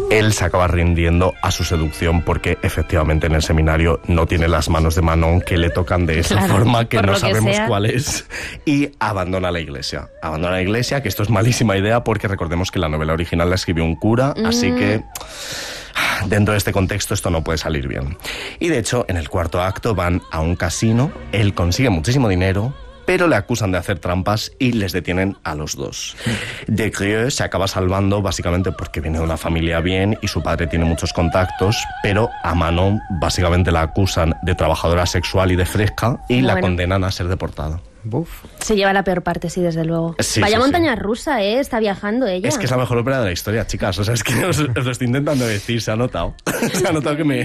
él se acaba rindiendo a su seducción porque efectivamente en el seminario no tiene las manos de Manon que le tocan de esa forma que no sabemos cuál es, y abandona la iglesia. Abandona la iglesia, que esto es malísima idea porque recordemos que la novela original la escribió un cura, así que dentro de este contexto esto no puede salir bien. Y de hecho, en el cuarto acto van a un casino, él consigue muchísimo dinero, pero le acusan de hacer trampas y les detienen a los dos. Desgrieux se acaba salvando básicamente porque viene de una familia bien y su padre tiene muchos contactos, pero a Manon básicamente la acusan de trabajadora sexual y de fresca y la condenan a ser deportada. Buf. Se lleva la peor parte, sí, desde luego. Sí, Vaya sí, montaña rusa, está viajando ella. Es que es la mejor ópera de la historia, chicas. O sea, es que os lo estoy intentando decir, se ha notado. Se ha notado que me